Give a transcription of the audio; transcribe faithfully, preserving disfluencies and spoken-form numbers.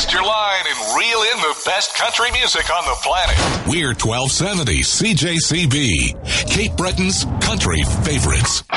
Cast your line and reel in the best country music on the planet. We're twelve seventy C J C B, Cape Breton's country favorites.